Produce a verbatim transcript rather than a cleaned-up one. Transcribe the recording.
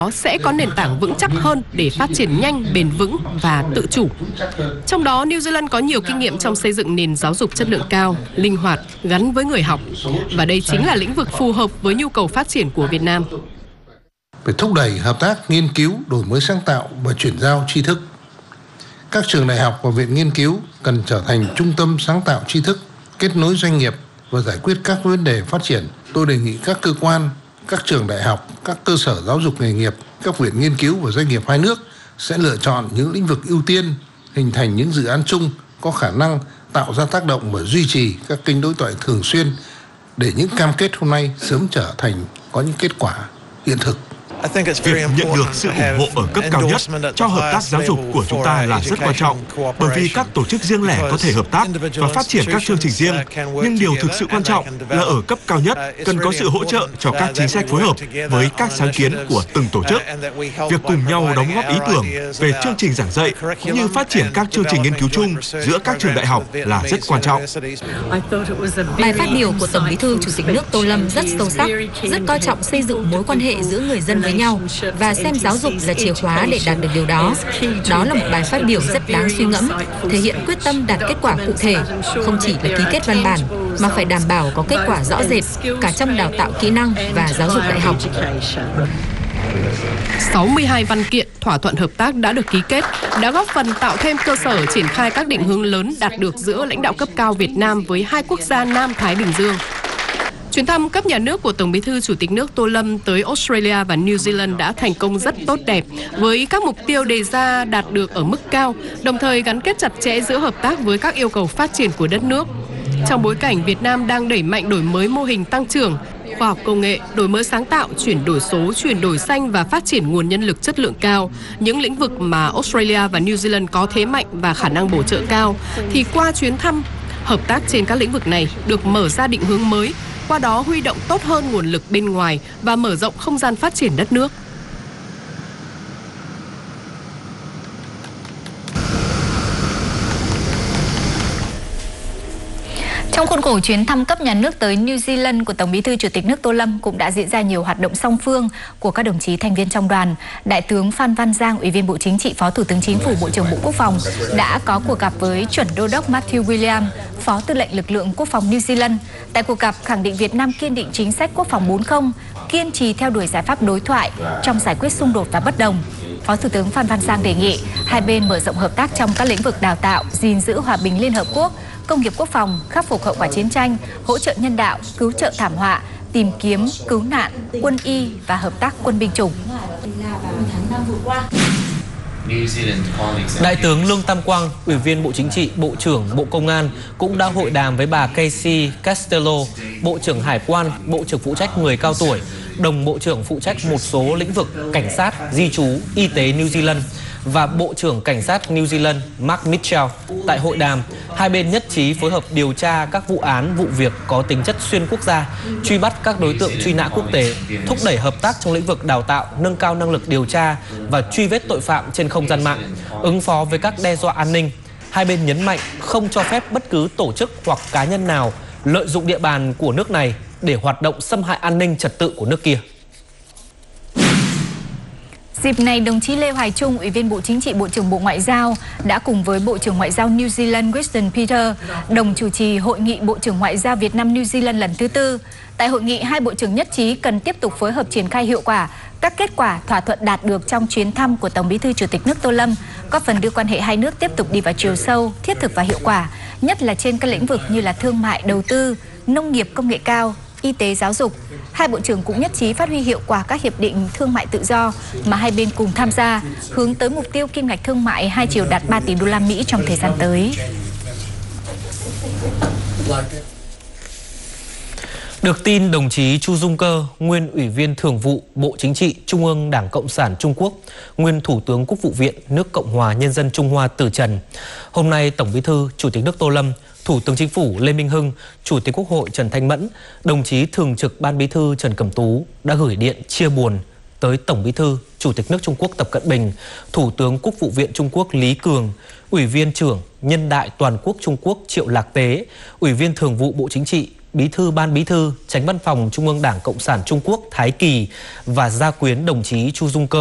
sẽ có nền tảng vững chắc hơn để phát triển nhanh, bền vững và tự chủ. Trong đó, New Zealand có nhiều kinh nghiệm trong xây dựng nền giáo dục chất lượng cao, linh hoạt, gắn với người học. Và đây chính là lĩnh vực phù hợp với nhu cầu phát triển của Việt Nam. Phải thúc đẩy hợp tác, nghiên cứu, đổi mới sáng tạo và chuyển giao tri thức. Các trường đại học và viện nghiên cứu cần trở thành trung tâm sáng tạo tri thức, kết nối doanh nghiệp và giải quyết các vấn đề phát triển. Tôi đề nghị các cơ quan, các trường đại học, các cơ sở giáo dục nghề nghiệp, các viện nghiên cứu và doanh nghiệp hai nước sẽ lựa chọn những lĩnh vực ưu tiên, hình thành những dự án chung có khả năng tạo ra tác động và duy trì các kênh đối thoại thường xuyên để những cam kết hôm nay sớm trở thành có những kết quả hiện thực. Việc nhận được sự ủng hộ ở cấp cao nhất cho hợp tác giáo dục của chúng ta là rất quan trọng, bởi vì các tổ chức riêng lẻ có thể hợp tác và phát triển các chương trình riêng, nhưng điều thực sự quan trọng là ở cấp cao nhất cần có sự hỗ trợ cho các chính sách phối hợp với các sáng kiến của từng tổ chức. Việc cùng nhau đóng góp ý tưởng về chương trình giảng dạy cũng như phát triển các chương trình nghiên cứu chung giữa các trường đại học là rất quan trọng. Bài phát biểu của Tổng Bí thư Chủ tịch nước Tô Lâm rất sâu sắc, rất coi trọng xây dựng mối quan hệ giữa người dân với nhau và xem giáo dục là chìa khóa để đạt được điều đó. Đó là một bài phát biểu rất đáng suy ngẫm, thể hiện quyết tâm đạt kết quả cụ thể, không chỉ là ký kết văn bản, mà phải đảm bảo có kết quả rõ rệt cả trong đào tạo kỹ năng và giáo dục đại học. sáu mươi hai văn kiện thỏa thuận hợp tác đã được ký kết, đã góp phần tạo thêm cơ sở triển khai các định hướng lớn đạt được giữa lãnh đạo cấp cao Việt Nam với hai quốc gia Nam Thái Bình Dương. Chuyến thăm cấp nhà nước của Tổng Bí thư Chủ tịch nước Tô Lâm tới Australia và New Zealand đã thành công rất tốt đẹp, với các mục tiêu đề ra đạt được ở mức cao, đồng thời gắn kết chặt chẽ giữa hợp tác với các yêu cầu phát triển của đất nước. Trong bối cảnh Việt Nam đang đẩy mạnh đổi mới mô hình tăng trưởng, khoa học công nghệ, đổi mới sáng tạo, chuyển đổi số, chuyển đổi xanh và phát triển nguồn nhân lực chất lượng cao, những lĩnh vực mà Australia và New Zealand có thế mạnh và khả năng bổ trợ cao, thì qua chuyến thăm, hợp tác trên các lĩnh vực này được mở ra định hướng mới, qua đó huy động tốt hơn nguồn lực bên ngoài và mở rộng không gian phát triển đất nước. Trong khuôn khổ chuyến thăm cấp nhà nước tới New Zealand của Tổng Bí thư Chủ tịch nước Tô Lâm cũng đã diễn ra nhiều hoạt động song phương của các đồng chí thành viên trong đoàn. Đại tướng Phan Văn Giang, Ủy viên Bộ Chính trị, Phó Thủ tướng Chính phủ, Bộ trưởng Bộ Quốc phòng đã có cuộc gặp với chuẩn đô đốc Matthew William, Phó Tư lệnh Lực lượng Quốc phòng New Zealand. Tại cuộc gặp, khẳng định Việt Nam kiên định chính sách quốc phòng bốn không, kiên trì theo đuổi giải pháp đối thoại trong giải quyết xung đột và bất đồng. Phó Thủ tướng Phan Văn Giang đề nghị hai bên mở rộng hợp tác trong các lĩnh vực đào tạo, gìn giữ hòa bình Liên Hợp Quốc, công nghiệp quốc phòng, khắc phục hậu quả chiến tranh, hỗ trợ nhân đạo, cứu trợ thảm họa, tìm kiếm, cứu nạn, quân y và hợp tác quân binh chủng. Đại tướng Lương Tam Quang, Ủy viên Bộ Chính trị, Bộ trưởng Bộ Công an cũng đã hội đàm với bà Casey Castello, Bộ trưởng Hải quan, Bộ trưởng phụ trách người cao tuổi, đồng Bộ trưởng phụ trách một số lĩnh vực cảnh sát, di trú, y tế New Zealand và Bộ trưởng Cảnh sát New Zealand Mark Mitchell. Tại hội đàm, hai bên nhất trí phối hợp điều tra các vụ án, vụ việc có tính chất xuyên quốc gia, truy bắt các đối tượng truy nã quốc tế, thúc đẩy hợp tác trong lĩnh vực đào tạo, nâng cao năng lực điều tra và truy vết tội phạm trên không gian mạng, ứng phó với các đe dọa an ninh. Hai bên nhấn mạnh không cho phép bất cứ tổ chức hoặc cá nhân nào lợi dụng địa bàn của nước này để hoạt động xâm hại an ninh trật tự của nước kia. Dịp này, đồng chí Lê Hoài Trung, Ủy viên Bộ Chính trị, Bộ trưởng Bộ Ngoại giao đã cùng với Bộ trưởng Ngoại giao New Zealand Winston Peters đồng chủ trì Hội nghị Bộ trưởng Ngoại giao Việt Nam New Zealand lần thứ tư. Tại hội nghị, hai bộ trưởng nhất trí cần tiếp tục phối hợp triển khai hiệu quả các kết quả thỏa thuận đạt được trong chuyến thăm của Tổng Bí thư Chủ tịch nước Tô Lâm, góp phần đưa quan hệ hai nước tiếp tục đi vào chiều sâu, thiết thực và hiệu quả, nhất là trên các lĩnh vực như là thương mại, đầu tư, nông nghiệp công nghệ cao, y tế, giáo dục. Hai bộ trưởng cũng nhất trí phát huy hiệu quả các hiệp định thương mại tự do mà hai bên cùng tham gia, hướng tới mục tiêu kim ngạch thương mại hai chiều đạt ba tỷ đô la Mỹ trong thời gian tới. Được tin đồng chí Chu Dung Cơ, nguyên Ủy viên Thường vụ Bộ Chính trị, Trung ương Đảng Cộng sản Trung Quốc, nguyên Thủ tướng Quốc vụ viện nước Cộng hòa Nhân dân Trung Hoa từ trần. Hôm nay, Tổng Bí thư Chủ tịch nước Tô Lâm, Thủ tướng Chính phủ Lê Minh Hưng, Chủ tịch Quốc hội Trần Thanh Mẫn, đồng chí Thường trực Ban Bí thư Trần Cẩm Tú đã gửi điện chia buồn tới Tổng Bí thư Chủ tịch nước Trung Quốc Tập Cận Bình, Thủ tướng Quốc vụ viện Trung Quốc Lý Cường, Ủy viên trưởng Nhân đại Toàn quốc Trung Quốc Triệu Lạc Tế, Ủy viên Thường vụ Bộ Chính trị, Bí thư Ban Bí thư, Chánh Văn phòng Trung ương Đảng Cộng sản Trung Quốc Thái Kỳ và gia quyến đồng chí Chu Dung Cơ.